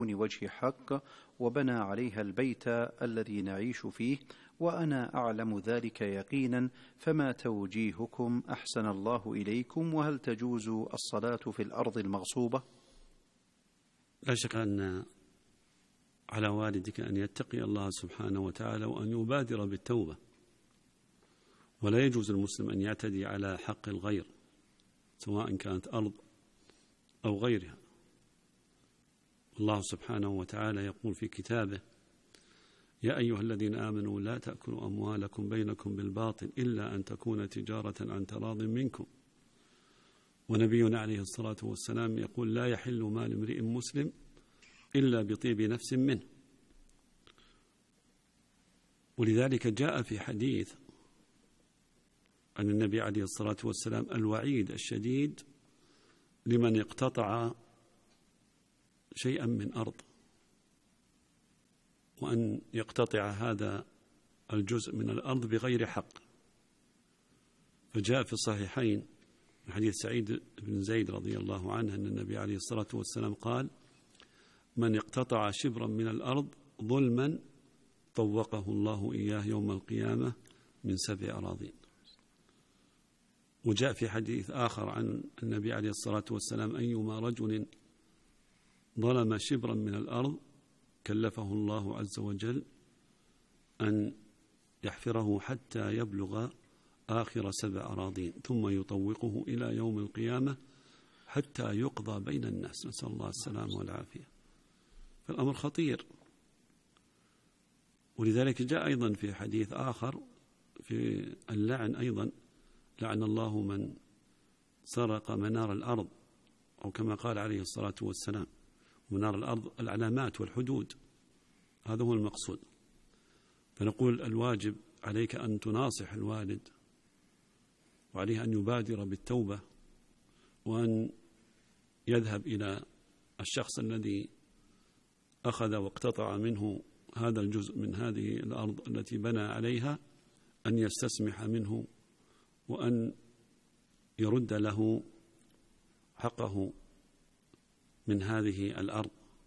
وجه حق وبنى عليها البيت الذي نعيش فيه، وأنا أعلم ذلك يقينا، فما توجيهكم أحسن الله إليكم؟ وهل تجوز الصلاة في الأرض المغصوبة؟ لا شك أن على والدك أن يتقي الله سبحانه وتعالى وأن يبادر بالتوبة، ولا يجوز المسلم أن يعتدي على حق الغير سواء كانت أرض أو غيرها. الله سبحانه وتعالى يقول في كتابه: يا أيها الذين آمنوا لا تأكلوا أموالكم بينكم بالباطل إلا أن تكون تجارة عن تراض منكم. ونبينا عليه الصلاة والسلام يقول: لا يحل مال امرئ مسلم إلا بطيب نفس منه. ولذلك جاء في حديث عن النبي عليه الصلاة والسلام الوعيد الشديد لمن اقتطع شيئا من أرض، وأن يقتطع هذا الجزء من الأرض بغير حق. فجاء في الصحيحين من حديث سعيد بن زيد رضي الله عنه أن النبي عليه الصلاة والسلام قال: من اقتطع شبرا من الأرض ظلما طوقه الله إياه يوم القيامة من 7 أراضين. وجاء في حديث آخر عن النبي عليه الصلاة والسلام: أيما رجل ظلم شبرا من الأرض كلفه الله عز وجل أن يحفره حتى يبلغ آخر 7 أراضين ثم يطوقه إلى يوم القيامة حتى يقضى بين الناس، نسأل الله السلامة والعافية. فالأمر خطير. ولذلك جاء أيضا في حديث آخر في اللعن أيضا: لعن الله من سرق منار الأرض، أو كما قال عليه الصلاة والسلام: منار الأرض العلامات والحدود، هذا هو المقصود. فنقول الواجب عليك أن تناصح الوالد، وعليه أن يبادر بالتوبة، وأن يذهب إلى الشخص الذي أخذ واقتطع منه هذا الجزء من هذه الأرض التي بنى عليها، أن يستسمح منه وأن يرد له حقه من هذه الأرض.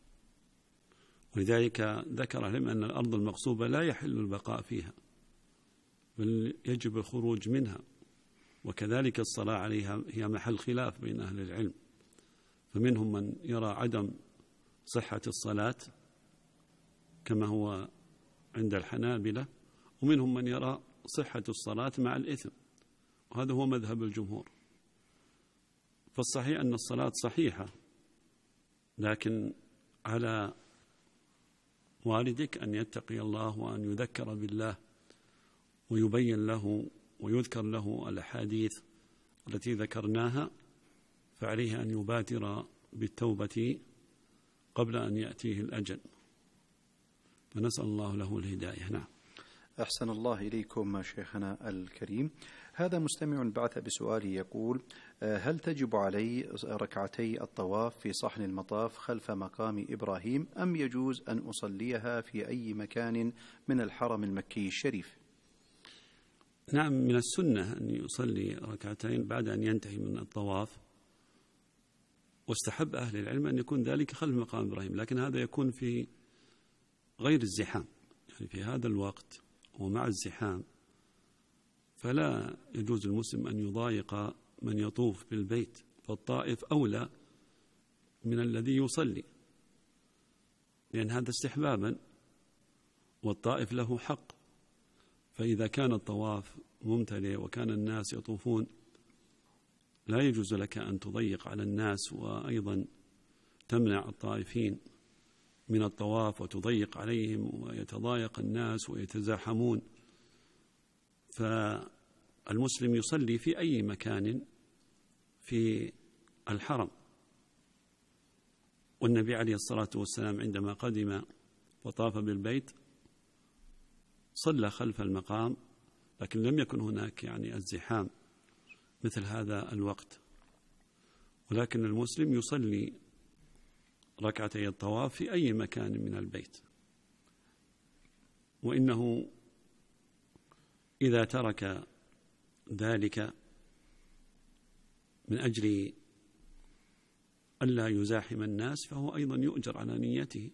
ولذلك ذكر لهم أن الأرض المغصوبة لا يحل البقاء فيها، بل يجب الخروج منها. وكذلك الصلاة عليها هي محل خلاف بين أهل العلم، فمنهم من يرى عدم صحة الصلاة كما هو عند الحنابلة، ومنهم من يرى صحة الصلاة مع الإثم، وهذا هو مذهب الجمهور. فالصحيح أن الصلاة صحيحة، لكن على والدك أن يتقي الله وأن يذكر بالله ويبين له ويذكر له الأحاديث التي ذكرناها، فعليه أن يبادر بالتوبة قبل أن يأتيه الأجل، فنسأل الله له الهداية. نعم. أحسن الله إليكم شيخنا الكريم. هذا مستمع بعث بسؤال يقول: هل تجب علي ركعتي الطواف في صحن المطاف خلف مقام إبراهيم، أم يجوز أن أصليها في أي مكان من الحرم المكي الشريف؟ نعم، من السنة أن يصلي ركعتين بعد أن ينتهي من الطواف، واستحب أهل العلم أن يكون ذلك خلف مقام إبراهيم، لكن هذا يكون في غير الزحام، يعني في هذا الوقت ومع الزحام، فلا يجوز المسلم أن يضايق من يطوف بالبيت، فالطائف أولى من الذي يصلي، لأن هذا استحبابا والطائف له حق. فإذا كان الطواف ممتلئ وكان الناس يطوفون، لا يجوز لك أن تضيق على الناس وأيضا تمنع الطائفين من الطواف وتضيق عليهم ويتضايق الناس ويتزاحمون. فالمسلم يصلي في أي مكان في الحرم. والنبي عليه الصلاة والسلام عندما قدم وطاف بالبيت صلى خلف المقام، لكن لم يكن هناك يعني الزحام مثل هذا الوقت، ولكن المسلم يصلي ركعتي الطواف في أي مكان من البيت. وإنه إذا ترك ذلك من أجل ألا يزاحم الناس فهو أيضا يؤجر على نيته.